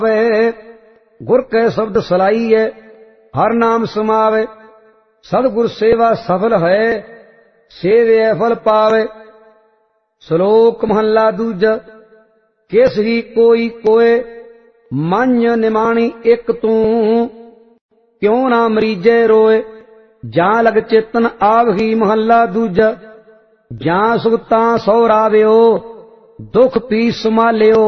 गुर कै शब्द सलाइए हर नाम समावे। सतगुर सेवा सफल है सेवे फल पावे। श्लोक महला दूजा। केसरी कोई कोय मान्य निमाणी एक तू, क्यों ना मरीजे रोए जां लग चेतन आवही। महला दूजा। जां सुगतां सौराव्यो दुख पी संभाल्यो।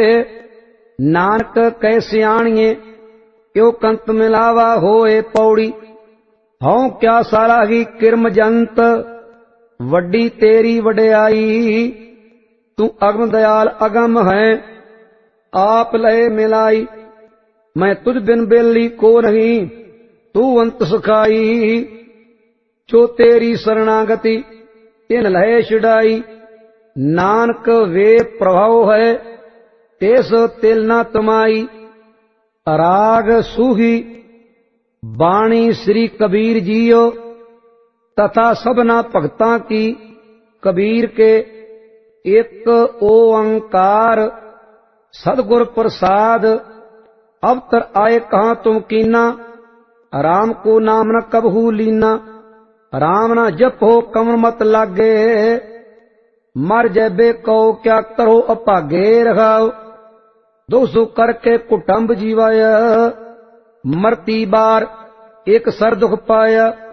नानक कै सियाणिए क्यों कंत मिलावा होए। पौड़ी। हूं क्या साराही किरम जंत वड्डी तेरी वड्याई। तू अगम दयाल अगम है आप लय मिलाई। मैं तुझ बिन बेली को नहीं तू अंत सुखाई। जो तेरी शरणागति इन लय छुड़ाई। नानक वे प्रभाव है तेस तिल न तमाई। राग सूही बाणी श्री कबीर जियो तथा सबना भगतां की। कबीर के एक ओंकार सदगुर प्रसाद। अवतर आए कहाँ तुम कीना, राम को नाम न कबहू लीना। राम ना जपो कमर मत लागे, मर जैबे कहो क्या करो अभागे। रखाओ दोसो करके कुटुंब जीवाया, मरती बार एक सर दुख पाया।